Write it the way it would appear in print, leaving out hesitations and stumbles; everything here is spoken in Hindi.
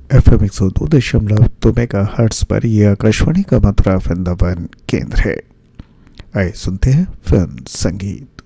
FM 102.2 मेगा हर्ट्स पर यह आकाशवाणी का मथुरा वृंदावन केंद्र है। आइए सुनते हैं फिल्म संगीत।